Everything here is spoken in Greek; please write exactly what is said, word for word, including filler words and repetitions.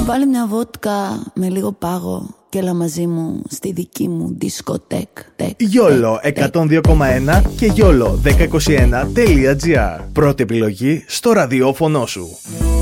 Βάλε μια βότκα με λίγο πάγο και έλα μαζί μου στη δική μου δισκοτέκ. Γιόλο εκατόν δύο κόμμα ένα και γιόλο δέκα είκοσι ένα τελεία τζι άρ. Πρώτη επιλογή στο ραδιόφωνο σου.